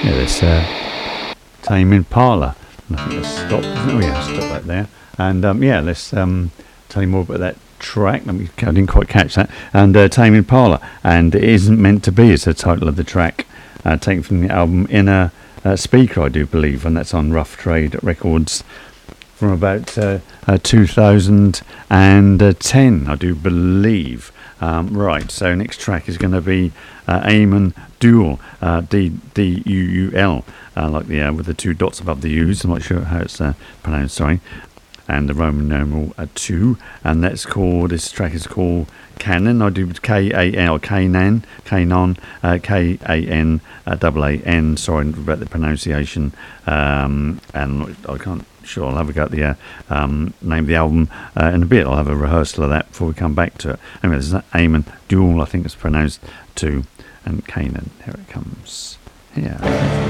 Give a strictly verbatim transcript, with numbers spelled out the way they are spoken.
Yeah, this uh, Tame Impala. And I think let's stop. Oh yeah, stop that there. And um, yeah, let's um, tell you more about that track. Let me, I didn't quite catch that. And uh, Tame Impala, and It Isn't Meant to Be is the title of the track, uh, taken from the album Inner uh, Speaker, I do believe, and that's on Rough Trade Records from about uh, uh, two thousand ten, I do believe. Um, right, so next track is going to be uh, Amon Duel, uh, D D U U L, uh, like the uh, with the two dots above the U's. I'm not sure how it's uh, pronounced. Sorry, and the Roman numeral uh, two, and that's called. This track is called Canon. I do K A N, Kanan, Kanon, uh, K A N, uh, double A N. Sorry about the pronunciation, um, and I can't. Sure, I'll have a go at the uh, um, name of the album uh, in a bit. I'll have a rehearsal of that before we come back to it. Anyway, there's that Amon Duel, I think it's pronounced, too, and Canaan. Here it comes. Here.